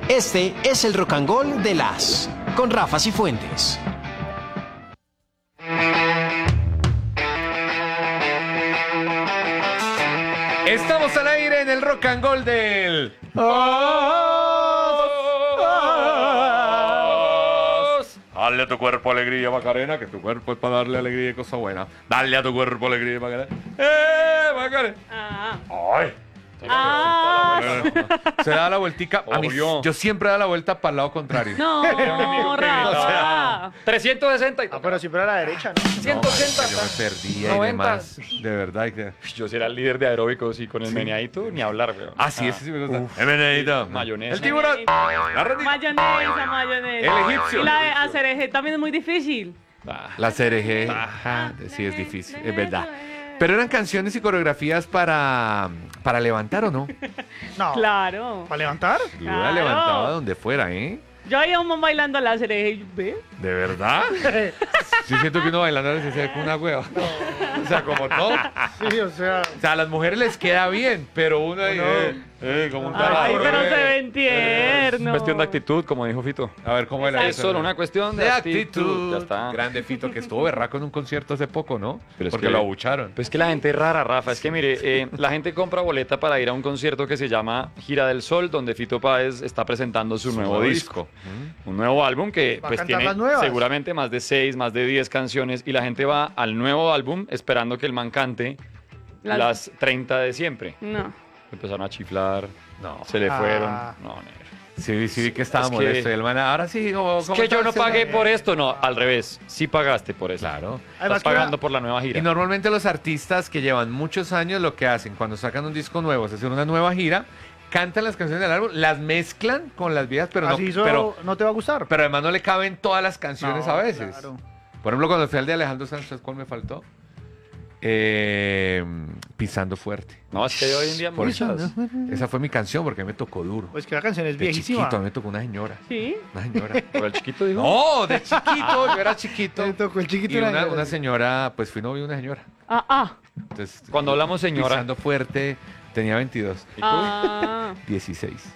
Este es el Rock and Gold de las con Rafa Cifuentes. Estamos al aire en el Rock and Gold del... Dale a tu cuerpo alegría, Macarena, que tu cuerpo es para darle alegría y cosa buena. Dale a tu cuerpo alegría, Macarena. Macarena! ¡Ay! Se da la vueltica. A mí, yo siempre da la vuelta para el lado contrario. No, Rafa. 360. Pero siempre a la derecha, ¿no? 180. Yo me perdía y 90. demás. De verdad. Yo será el líder de aeróbicos y con el meneadito ni hablar, weón. Ah, sí, ese sí me gusta. El meneadito. Mayonesa. El tiburón. La ratita. Mayonesa. El egipcio. Y la de hacer eje también es muy difícil. La CRG. Sí, es difícil. Es verdad. Pero eran canciones y coreografías para levantar, ¿o no? No. Claro. ¿Para levantar? Yo la levantaba donde fuera, ¿eh? Yo veía a un man bailando la hacer eje, ¿ve? ¿De verdad? Yo siento que uno bailando se hace con una hueva. O sea, como todo. Sí, o sea... O sea, a las mujeres les queda bien, pero uno ahí, como un Ay, taladro. pero se ven tiernos. Cuestión de actitud, como dijo Fito. A ver, ¿cómo era Es eso? solo una cuestión de actitud. Ya está. Grande Fito, que estuvo berraco en un concierto hace poco, ¿no? Pero es Porque que- lo abucharon. Pues es que la gente es rara, Rafa. Es que mire, la gente compra boleta para ir a un concierto que se llama Gira del Sol, donde Fito Páez está presentando su nuevo disco. Un nuevo álbum que ¿Va a pues cantar tiene las nuevas? seguramente más de 6, más de 10 canciones y la gente va al nuevo álbum esperando que el man cante las 30 de siempre. No. Empezaron a chiflar, No. se le fueron. No, negro. Sí, vi que estaba Es que- molesto. Y el man, ahora sí, como... Es que yo no pagué por esto, no, al revés. Sí pagaste por eso. Claro. Además Estás que una- pagando por la nueva gira. Y normalmente los artistas que llevan muchos años lo que hacen cuando sacan un disco nuevo, es hacer una nueva gira, cantan las canciones del álbum, las mezclan con las viejas, pero así no te va a gustar. pero además no le caben todas las canciones No, a veces. claro. Por ejemplo, cuando fui al de Alejandro Sanz, ¿sabes cuál me faltó? Pisando fuerte. No, es que hay hoy en día muchas. Esa fue mi canción porque a mí me tocó duro. Pues que la canción es De viejísima. chiquito, a mí me tocó una señora. ¿Sí? Una señora. Pero el chiquito dijo. No, de chiquito, yo era chiquito. Me tocó el chiquito Y y la una señora. señora, pues fui novio de una señora. Entonces, Cuando hablamos señora. Pisando fuerte, tenía 22. 16.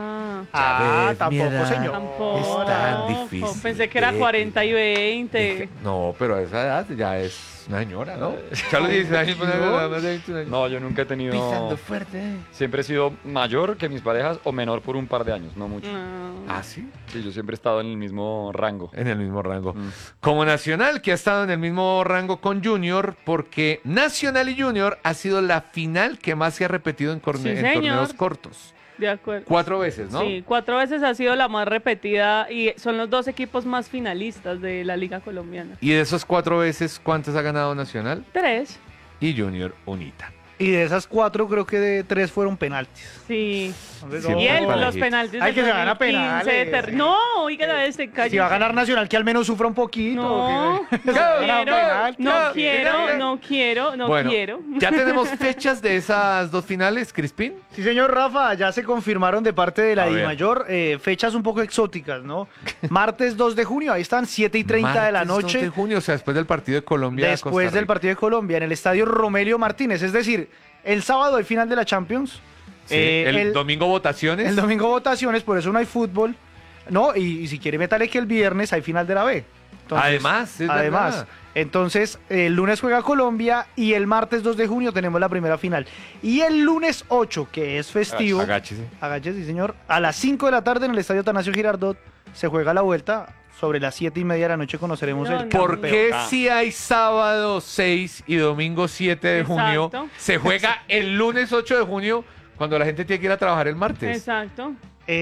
Ah, tampoco, Mira, señor. Tampoco. Es tan difícil. Pensé que era 40 y 20. No, pero a esa edad ya es una señora, ¿no? Ya a los 16 años, pues, más de 21 años. No, yo nunca he tenido. Pisando fuerte. Siempre he sido mayor que mis parejas o menor por un par de años, no mucho. No. Ah, sí. Sí, yo siempre he estado en el mismo rango. En el mismo rango. Como Nacional, que ha estado en el mismo rango con Junior, porque Nacional y Junior ha sido la final que más se ha repetido en, Sí, en señor. torneos cortos. De acuerdo. 4 veces, ¿no? Sí, 4 veces ha sido la más repetida y son los 2 equipos más finalistas de la Liga Colombiana. Y de esos 4 veces, ¿cuántas ha ganado Nacional? 3. Y Junior, unita. Y de esas 4 creo que de 3 fueron penaltis. Sí. Entonces, Sí, Y él, parejito. los penaltis. Ay, del que se gana 2015, penales. No, oiga, este calle. Si va a ganar Nacional, que al menos sufra un poquito. No, porque- no Gana quiero, penal, no claro. quiero, no Bueno, quiero. ya tenemos fechas de esas 2 finales, Crispín. Sí, señor Rafa, ya se confirmaron de parte de la A ver. DIMAYOR fechas un poco exóticas, ¿no? Martes 2 de junio, ahí están, 7:30 de la Martes 2 de noche. junio, o sea, después del partido de Colombia. Después Costa del Rica. partido de Colombia, en el estadio Romelio Martínez. Es decir, el sábado hay final de la Champions. Sí, el domingo votaciones. El domingo votaciones, por eso no hay fútbol. No, y si quiere métale que el viernes hay final de la B. Entonces, Además, es además. verdad. Entonces, el lunes juega Colombia y el martes 2 de junio tenemos la primera final. Y el lunes 8, que es festivo, Agáchese. agáchese, sí, señor, a las 5 de la tarde en el estadio Atanasio Girardot se juega la vuelta. Sobre las 7:30 de la noche conoceremos No, el no. ¿Por campeón. qué si hay sábado 6 y domingo 7 de junio, Exacto. se juega el lunes 8 de junio cuando la gente tiene que ir a trabajar el martes? Exacto.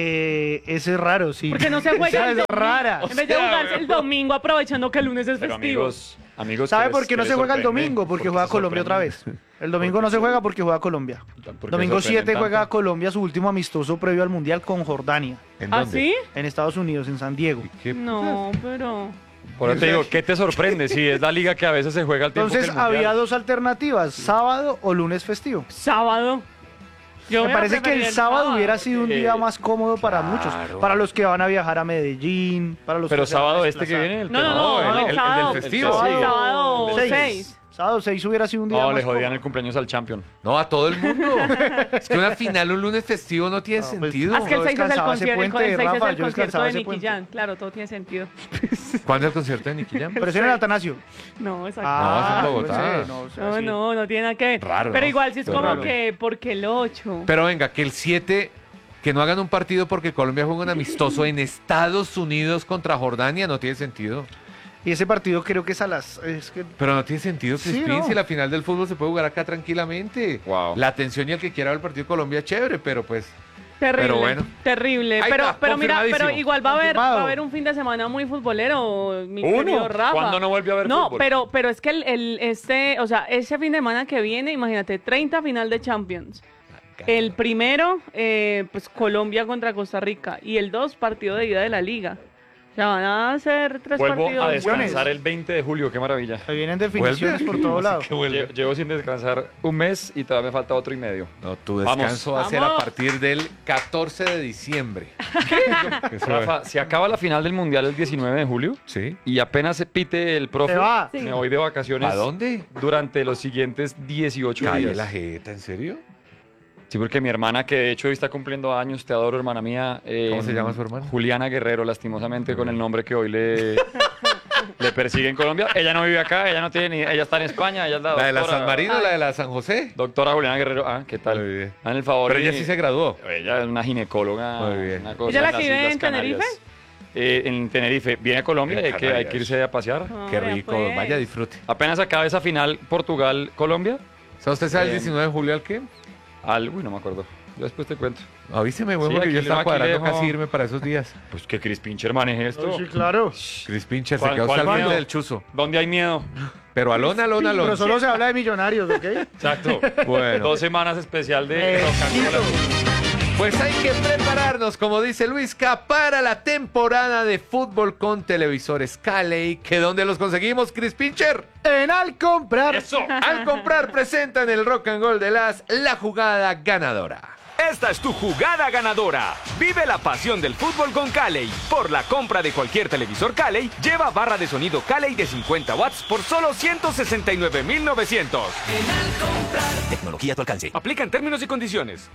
Ese es raro, sí. Porque no se juega Esa el es domingo. rara. En vez de jugarse el domingo aprovechando que el lunes es Pero festivo. amigos, ¿Sabe ¿qué por les- qué no qué se les juega el sorprende? domingo? Porque ¿Por qué juega se Colombia otra vez. sorprenden? El domingo no se juega porque juega Colombia. ¿Por qué Domingo sorprenden 7 juega tanto? Colombia su último amistoso previo al Mundial con Jordania, ¿En ¿Ah, dónde? sí? en Estados Unidos, en San Diego. ¿Qué? No, pero... Por eso te digo, ¿qué te sorprende? Si es la liga que a veces se juega al tiempo Entonces que el Mundial. había 2 alternativas, sábado o lunes festivo. Sábado. Yo Me voy a parece que preferir el sábado hubiera sido un día Eh, más cómodo para muchos. Para los que van a viajar a Medellín, para los Pero que se van a sábado este que desplazar. viene, el No, no, no, el sábado. del festivo. Sí, Sábado sábado seis. 6. Sábado 6 hubiera sido un día No, más le jodían cómodo. el cumpleaños al champion. No, a todo el mundo. Es que una final un lunes festivo no tiene No, pues, sentido. Ah, es que el Yo 6 es el descansaba ese concierto, puente, el 6 es Rafa, el yo concierto descansaba de ese Nicky puente. Jam. Claro, todo tiene sentido. ¿Cuándo es el concierto de Nicky Jam? Pero es en el Atanasio. No, exacto. No, es en Bogotá. yo sé, no, o sea, No, sí. no tiene nada que ver. Raro, Pero ¿no? igual, si es Qué como raro. que, porque el 8. Pero venga, que el 7, que no hagan un partido porque Colombia juega un amistoso en Estados Unidos contra Jordania, no tiene sentido. Y ese partido creo que es a las... Es que Pero no tiene sentido, Sí, Crispín, ¿no? si la final del fútbol se puede jugar acá tranquilamente. Wow. La atención y el que quiera ver el partido de Colombia es chévere, pero pues... Terrible, Pero bueno. terrible. Ahí está, Pero mira, pero confirmadísimo. igual va a Confirmado. haber un fin de semana muy futbolero, mi querido Rafa. ¿Cuándo no vuelve a haber No, fútbol? pero es que ese fin de semana que viene, imagínate, 30 final de Champions. El primero, pues Colombia contra Costa Rica. Y el 2, partido de ida de la Liga. O sea, van a ser 3 Vuelvo partidos. a descansar el 20 de julio, qué maravilla. se vienen definiciones ¿Vuelve? por todos lados. Que vuelve. Llevo sin descansar un mes y todavía me falta otro y medio. No, tu Vamos. descanso va a ser a Vamos. partir del 14 de diciembre. Eso Rafa, si acaba la final del Mundial el 19 de julio ¿Sí? y apenas se pite el profe, Se va. Sí. me voy de vacaciones. ¿A dónde? Durante los siguientes 18 Calle días. la jeta, ¿en serio? Sí, porque mi hermana, que de hecho hoy está cumpliendo años, te adoro, hermana mía. ¿Cómo se llama su hermana? Juliana Guerrero, lastimosamente con el nombre que hoy le persigue en Colombia. Ella no vive acá, ella no tiene ni, ella está en España, ella es la ¿La de la doctora- San Marino o la de la San José? Doctora Juliana Guerrero, ¿qué tal? Muy bien. Hagan el favor. Pero ella y- sí se graduó. Ella es una ginecóloga. Muy bien. Una cosa ¿Ella es la en las que vive Islas en Tenerife? Canarias. En Tenerife. Viene a Colombia En y hay que Canarias. irse a pasear. Ah, Qué vea, rico, pues. vaya disfrute. Apenas acaba esa final Portugal-Colombia. O sea, ¿usted sabe el Bien. 19 de julio al qué? Uy, no me acuerdo. Yo después te cuento. Avíseme, güey, Sí, porque aquí yo estaba aquí cuadrando dejo- casi irme para esos días. Pues que Chris Pincher maneje esto. Sí, claro. Chris Pincher se ¿Cuál- quedó cuál hasta el miedo? frente del chuzo. ¿Dónde hay miedo? Pero alón, alón, alón. Pero solo se habla de millonarios, ¿ok? Exacto. Bueno. 2 semanas especial de rock and roll. Pues hay que prepararnos, como dice Luisca, para la temporada de fútbol con televisores Cali, que donde los conseguimos, Chris Pincher. En Al Comprar. Eso. Al comprar presentan el Rock and Roll de la jugada ganadora. Esta es tu jugada ganadora. Vive la pasión del fútbol con Caley. Por la compra de cualquier televisor Caley, lleva barra de sonido Caley de 50 watts por solo 169,900. Tecnología a tu alcance. Aplican términos y condiciones.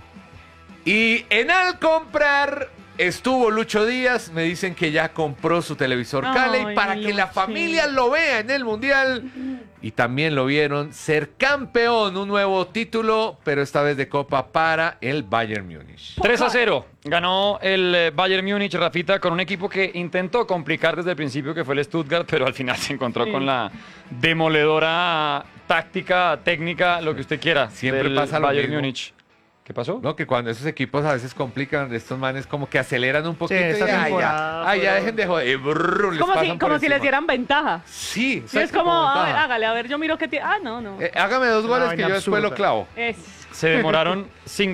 Y en Al comprar estuvo Lucho Díaz, me dicen que ya compró su televisor Ay, Cali para que la Luchi. familia lo vea en el Mundial. Y también lo vieron ser campeón, un nuevo título, pero esta vez de Copa para el Bayern Múnich. 3-0. Ganó el Bayern Múnich, Rafita, con un equipo que intentó complicar desde el principio, que fue el Stuttgart, pero al final se encontró Sí. con la demoledora táctica, técnica, lo que usted quiera. Siempre del pasa lo Bayern mismo. Múnich. ¿Qué pasó? No, que cuando esos equipos a veces complican, estos manes como que aceleran un poquito esta y ay, temporada ya, ay, ya fueron- dejen de joder. Y brrr, les Como pasan si, por como si les encima. dieran ventaja. Sí, Sí, es exacto, como, a ver, ventaja. hágale, a ver, yo miro que tiene. Ah, no. Hágame 2 goles que vaina yo después lo absurda. clavo. Es. Se demoraron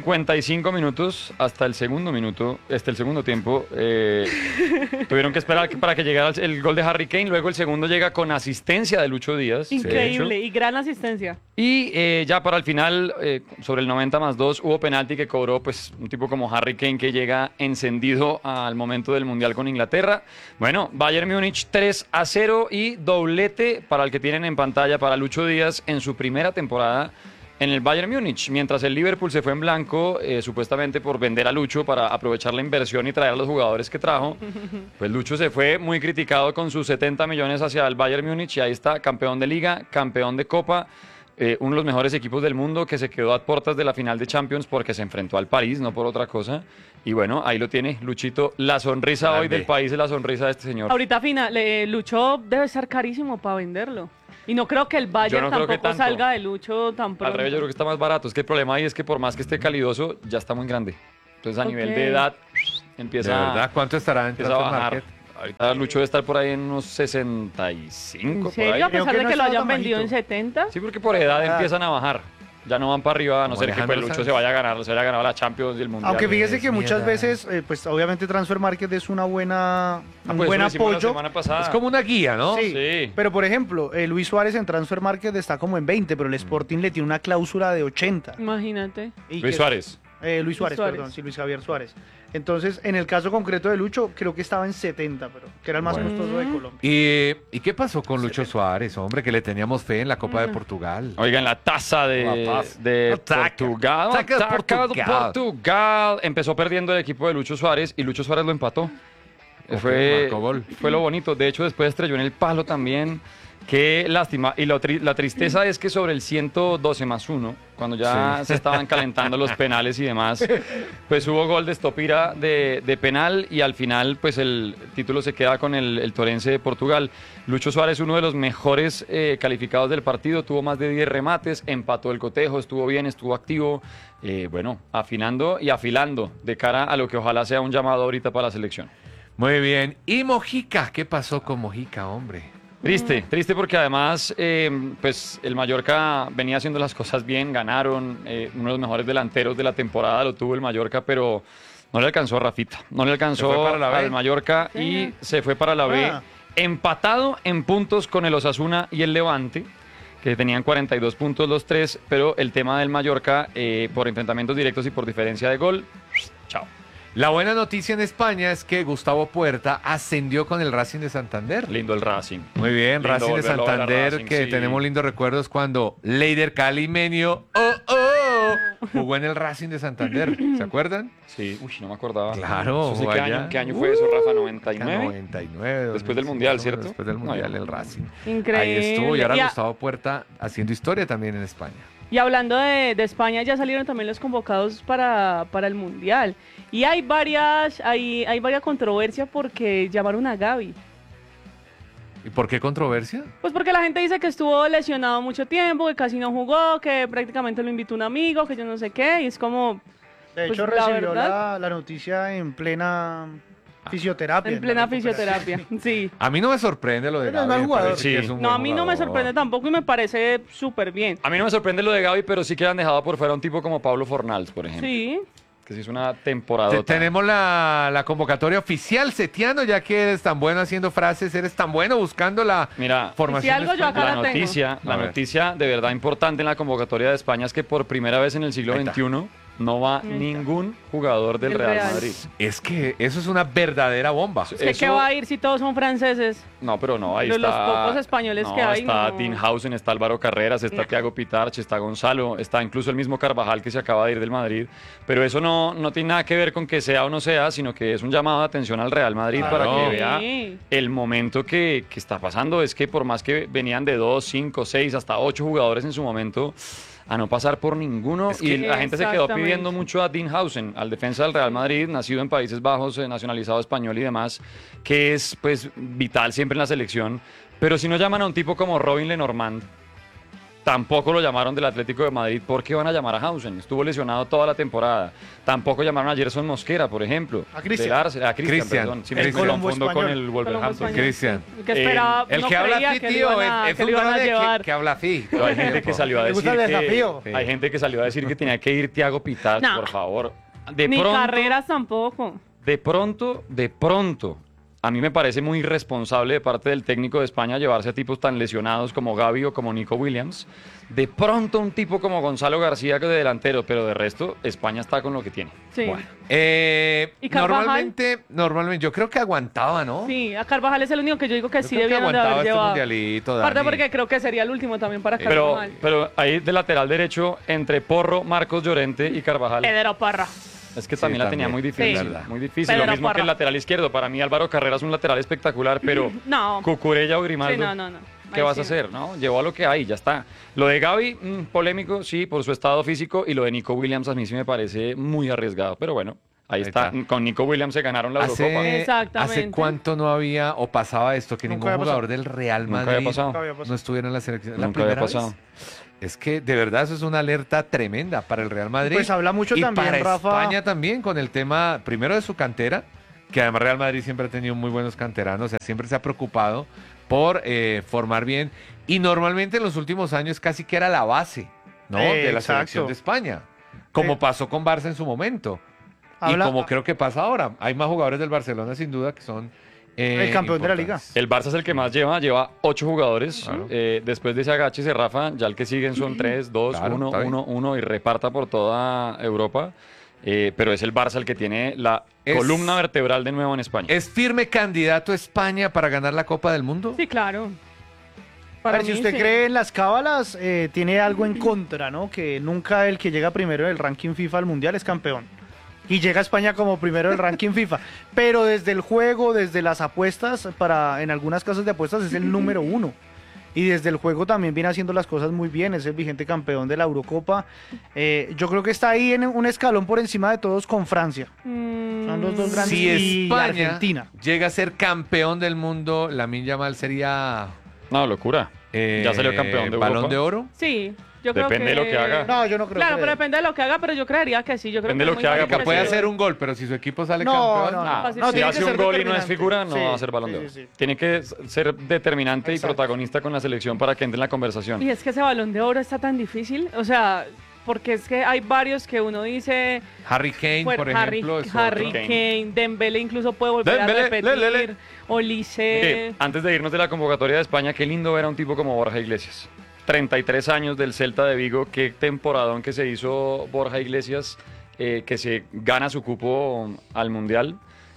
55 minutos hasta el segundo minuto, el segundo tiempo. Tuvieron que esperar para que llegara el gol de Harry Kane. Luego el segundo llega con asistencia de Lucho Díaz. Increíble. Y gran asistencia. Y ya para el final, sobre el 90+2, hubo penalti que cobró pues un tipo como Harry Kane, que llega encendido al momento del Mundial con Inglaterra. Bueno, Bayern Múnich 3-0 y doblete para el que tienen en pantalla para Lucho Díaz en su primera temporada en el Bayern Múnich, mientras el Liverpool se fue en blanco, supuestamente por vender a Lucho para aprovechar la inversión y traer a los jugadores que trajo. Pues Lucho se fue muy criticado con sus 70 millones hacia el Bayern Múnich y ahí está, campeón de Liga, campeón de Copa, uno de los mejores equipos del mundo que se quedó a puertas de la final de Champions porque se enfrentó al París, no por otra cosa. Y bueno, ahí lo tiene, Luchito, la sonrisa hoy Grande. del país es la sonrisa de este señor. Ahorita Lucho debe estar carísimo para venderlo. Y no creo que el Bayern no creo que tampoco tanto. salga de Lucho tan pronto. Al revés, yo creo que está más barato. Es que el problema ahí es que por más que esté calidoso, ya está muy grande. Entonces a nivel de Ok. edad ¿De empieza, verdad? ¿Cuánto estará en empieza a Transfer bajar. Market? Ahorita Lucho debe estar por ahí en unos 65. ¿En por serio? ahí. A Creo pesar que de no que lo estaba hayan tan vendido en bajito. 70. Sí, porque por edad Ah. empiezan a bajar. Ya no van para arriba, a no Como ser que pues, Alejandro Lucho Sanz. se vaya a ganar, se haya ganado la Champions y el Mundial. Aunque fíjese que es muchas mierda. veces, pues obviamente Transfer Market es una buena, un pues, buen eso lo hicimos la apoyo. semana pasada. Es como una guía, ¿no? Sí, Sí. pero por ejemplo, Luis Suárez en Transfer Market está como en 20, pero el Sporting le tiene una cláusula de 80. Imagínate. Y Luis que- Suárez. Luis Suárez, Suárez. perdón, sí, Luis Javier Suárez. Entonces, en el caso concreto de Lucho, creo que estaba en 70, pero que era el más Bueno. costoso de Colombia. ¿Y qué pasó con Lucho Suárez, hombre? Que le teníamos fe en la Copa de Portugal. Oigan, la taza de Taca. Portugal. Taca de Taca de Portugal. Portugal. Empezó perdiendo el equipo de Lucho Suárez y Lucho Suárez lo empató. Ok, Fue marcó gol. lo bonito. De hecho, después estrelló en el palo también. Qué lástima. Y la tristeza es que sobre el 112+1, cuando ya se estaban calentando los penales y demás, pues hubo gol de Stopira de penal y al final pues el título se queda con el Torense de Portugal. Lucho Suárez, uno de los mejores calificados del partido, tuvo más de 10 remates, empató el cotejo, estuvo bien, estuvo activo. Bueno, afinando y afilando de cara a lo que ojalá sea un llamado ahorita para la selección. Muy bien. ¿Y Mojica? ¿Qué pasó con Mojica, hombre? Triste porque además pues el Mallorca venía haciendo las cosas bien, ganaron, uno de los mejores delanteros de la temporada lo tuvo el Mallorca, pero no le alcanzó a Rafita, no le ¿Se alcanzó fue para la B? al Mallorca y se fue para la B, empatado en puntos con el Osasuna y el Levante, que tenían 42 puntos los tres, pero el tema del Mallorca por enfrentamientos directos y por diferencia de gol, chao. La buena noticia en España es que Gustavo Puerta ascendió con el Racing de Santander. Lindo el Racing. Muy bien, Lindo Racing de volverlo a ver a Santander, Racing, que sí. tenemos lindos recuerdos cuando Leider Calimenio jugó en el Racing de Santander. ¿Se acuerdan? Sí, uy, no me acordaba. Claro, Eso sí, jugó allá. ¿qué año fue eso, Rafa? ¿99? 99. Después del Mundial, ¿cierto? Después del No, Mundial, ya el no. Racing. Increíble. Ahí estuvo, y ahora Y a- Gustavo Puerta haciendo historia también en España. Y hablando de España, ya salieron también los convocados para el Mundial. Y hay varias controversia porque llamaron a Gavi. ¿Y por qué controversia? Pues porque la gente dice que estuvo lesionado mucho tiempo, que casi no jugó, que prácticamente lo invitó un amigo, que yo no sé qué. Y es como, De pues, hecho, la recibió verdad- la noticia en plena fisioterapia. en plena la recuperación. fisioterapia. Sí. A mí no me sorprende lo de Pero es Gavi, mal me jugador. parece que Sí. es un No, buen a mí no me jugador. sorprende tampoco y me parece súper bien. A mí no me sorprende lo de Gavi, pero sí que han dejado por fuera un tipo como Pablo Fornals, por ejemplo. Sí. Que sí es una temporada. Tenemos la convocatoria oficial, Setiano, ya que eres tan bueno haciendo frases, eres tan bueno buscando la Mira, formación. Y si algo de yo España. acá la la tengo. noticia, A la ver. noticia de verdad importante en la convocatoria de España es que por primera vez en el siglo Ahí está. XXI no va Ahí está. ningún jugador del El Real Real. Madrid. Es que eso es una verdadera bomba. ¿Usted qué Eso- va a ir si todos son franceses? No, pero no, ahí Los está. pocos españoles no, que hay, está no. Dean Hausen, está Álvaro Carreras, está Thiago Pitarch, está Gonzalo, está incluso el mismo Carvajal que se acaba de ir del Madrid. Pero eso no tiene nada que ver con que sea o no sea, sino que es un llamado de atención al Real Madrid Claro. para que Sí. vea el momento que está pasando. Es que por más que venían de 2, 5, 6, hasta 8 jugadores en su momento, a no pasar por ninguno. Es Y que- la gente se quedó Exactamente. pidiendo mucho a Dean Hausen, al defensa del Real Madrid, nacido en Países Bajos, nacionalizado español y demás, que es pues vital siempre en la selección. Pero si no llaman a un tipo como Robin Lenormand, tampoco lo llamaron del Atlético de Madrid. ¿Por qué van a llamar a Hausen? Estuvo lesionado toda la temporada. Tampoco llamaron a Gerson Mosquera, por ejemplo. A Cristian. Del Arsenal. A Cristian, Cristian. perdón. Sí, El me Colombo confundo con español. el Wolverhampton. Colombo Cristian. español. Que esperaba, El no que habla creía así, que le tío, iban a- es que un le iban a grande llevar. que habla así. Pero hay gente que salió a ¿Le decir gusta el que, desafío? hay gente que salió a decir que tenía que ir Thiago Pitarch, No. por favor. De Ni pronto, carreras tampoco. de pronto, a mí me parece muy irresponsable de parte del técnico de España llevarse a tipos tan lesionados como Gavi o como Nico Williams. De pronto un tipo como Gonzalo García que de delantero, pero de resto España está con lo que tiene. Sí. Bueno, ¿Y Carvajal? Normalmente, yo creo que aguantaba, ¿no? Sí, a Carvajal es el único que yo digo que Yo sí creo que debieron de aguantaba haber este llevado. mundialito, Aparte Dani. porque creo que sería el último también para pero, Carvajal. pero ahí de lateral derecho entre Porro, Marcos Llorente y Carvajal. Pedro Parra. Es que Sí, también la tenía también. muy difícil, Sí. Verdad. muy difícil. Pedro Lo mismo que Parra. el lateral izquierdo. Para mí Álvaro Carrera es un lateral espectacular, pero No. Cucurella o Grimaldo, Sí, no. ¿qué Ahí vas sí a hacer? ¿No? Llevó a lo que hay, ya está. Lo de Gavi, polémico, sí, por su estado físico, y lo de Nico Williams a mí sí me parece muy arriesgado, pero bueno, ahí está. está. Con Nico Williams se ganaron la Eurocopa. Exactamente. ¿Hace cuánto no había o pasaba esto que Nunca ningún había jugador pasado. del Real Nunca Madrid había pasado. Nunca había pasado. no estuviera en la selección? ¿La Nunca había primera pasado. vez? Es que de verdad eso es una alerta tremenda para el Real Madrid. Pues habla mucho y también, para Rafa. España también con el tema, primero de su cantera, que además Real Madrid siempre ha tenido muy buenos canteranos, o sea, siempre se ha preocupado por formar bien. Y normalmente en los últimos años casi que era la base, ¿no? De la Exacto. selección de España. Como Sí. pasó con Barça en su momento. Habla- Y como creo que pasa ahora. Hay más jugadores del Barcelona sin duda que son El campeón de la liga. importantes. El Barça es el que más lleva 8 jugadores. Claro. Después de ese agáchese, Rafa, ya el que siguen son 3, 2, Claro, 1, está bien. 1, 1 y reparta por toda Europa. pero es el Barça el que tiene la columna vertebral de nuevo en España. ¿Es firme candidato España para ganar la Copa del Mundo? Sí, claro. A Para ver, si mí, usted sí. cree en las cábalas, tiene algo en contra, ¿no? Que nunca el que llega primero del ranking FIFA al Mundial es campeón. Y llega a España como primero del ranking FIFA. Pero desde el juego, desde las apuestas, en algunas casas de apuestas es el número 1. Y desde el juego también viene haciendo las cosas muy bien, es el vigente campeón de la Eurocopa. Yo creo que está ahí en un escalón por encima de todos con Francia. Son los dos grandes. Si y España Argentina. llega a ser campeón del mundo, Lamine Yamal sería No, locura. Ya salió campeón de Balón Europa. de Oro. Sí, yo creo Depende que... de lo que haga. No, yo no creo Claro, que... pero depende de lo que haga, pero yo creería que sí. Yo creo Depende de lo es que muy haga, fácil Que porque puede que se- hacer un gol, pero si su equipo sale No, campeón. no, no. Ah, fácil. No, si tiene hace que un ser gol y no es determinante. figura, no Sí, va a ser balón de sí, oro. sí, sí. Tiene que ser determinante Exacto. y protagonista con la selección para que entre en la conversación. Y es que ese Balón de Oro está tan difícil, o sea, porque es que hay varios que uno dice, Harry Kane, pues, por Harry, ejemplo. es Harry otro. Kane, Dembélé incluso puede volver Dembélé, a repetir, lele. Olise. Antes de irnos de la convocatoria de España, qué lindo ver a un tipo como Borja Iglesias. 33 años del Celta de Vigo, qué temporadón que se hizo Borja Iglesias, que se gana su cupo al Mundial.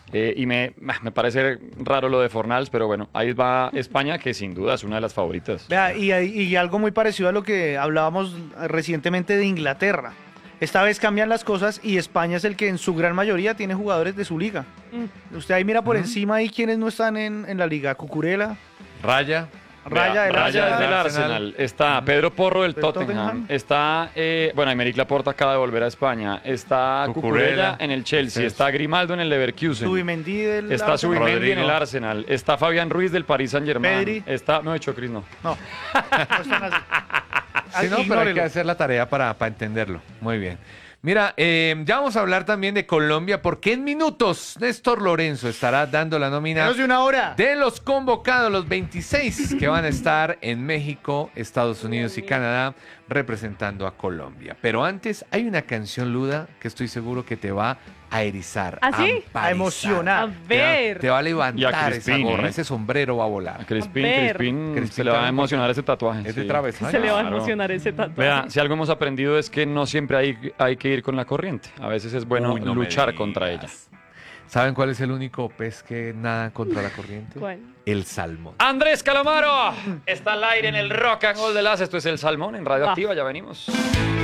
Y me parece raro lo de Fornals, pero bueno, ahí va España, que sin duda es una de las favoritas. Vea, y algo muy parecido a lo que hablábamos recientemente de Inglaterra. Esta vez cambian las cosas y España es el que en su gran mayoría tiene jugadores de su liga. Usted ahí mira por encima ahí quienes no están en la liga. Cucurella, Raya. Raya del Raya Arsenal. del Arsenal. Está Pedro Porro del Del Tottenham. Tottenham. Está, bueno, Aymeric Laporta acaba de volver a España. Está Cucurella. Cucurella en el Chelsea. Sí. Está Grimaldo en el Leverkusen. Subimendy del Está Arsenal. Subimendi Rodrigo. en el Arsenal. Está Fabián Ruiz del Paris Saint Germain. Pedri. Está, no he hecho Cris, no. No, no están así. Sí, no, pero hay Ignórelo. que hacer la tarea para entenderlo. Muy bien. Mira, ya vamos a hablar también de Colombia, porque en minutos Néstor Lorenzo estará dando la nómina Menos de una hora. de los convocados, los 26 que van a estar en México, Estados Unidos y Canadá representando a Colombia. Pero antes hay una canción, Luda, que estoy seguro que te va a erizar, ¿Ah, sí? emparizar. A emocionar. A ver. Te va a Y a levantar esa Crispín, gorra, ¿eh? ese sombrero va a volar. A Crispín ver. se le va a también, emocionar ese tatuaje. Es de sí. travesaño. Se le va a Claro. emocionar ese tatuaje. Vea, si algo hemos aprendido es que no siempre hay que ir con la corriente. A veces es bueno Uy, no me luchar digas. contra ella. ¿Saben cuál es el único pez que nada contra la corriente? ¿Cuál? El salmón. Andrés Calamaro está al aire en el Rock and Roll de las. Esto es El Salmón en Radio Activa, ya venimos.